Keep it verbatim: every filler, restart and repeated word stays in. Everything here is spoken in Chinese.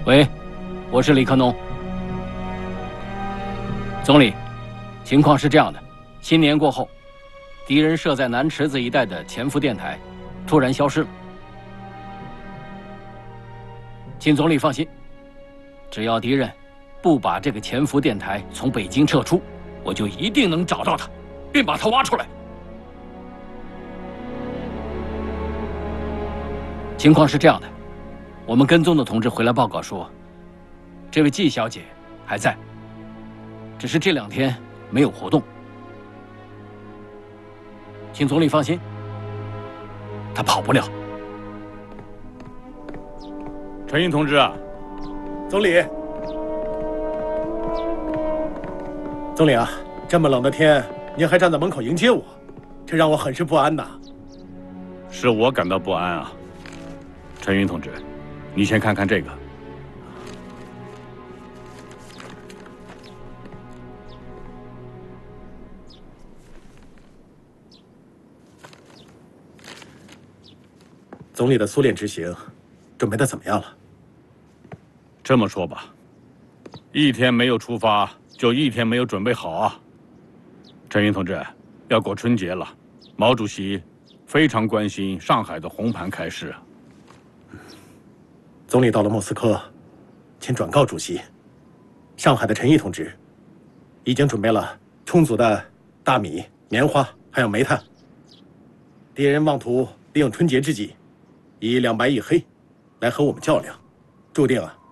喂，我是李克农。总理，情况是这样的：新年过后，敌人设在南池子一带的潜伏电台突然消失了。请总理放心，只要敌人不把这个潜伏电台从北京撤出，我就一定能找到他，并把他挖出来。情况是这样的，我们跟踪的同志回来报告说，这位季小姐还在，只是这两天没有活动。请总理放心，她跑不了。 陈毅同志啊， 总理，总理啊，这么冷的天，您还站在门口迎接我，这让我很是不安呐。 是我感到不安啊。陈云同志，你先看看这个。 总理的苏联之行，准备的怎么样了？ 这么说吧，一天没有出发，就一天没有准备好啊。陈云同志，要过春节了，毛主席非常关心上海的红盘开市啊。 总理到了莫斯科，请转告主席，上海的陈毅同志已经准备了充足的大米、棉花还有煤炭。敌人妄图利用春节之际，以两白一黑来和我们较量，注定啊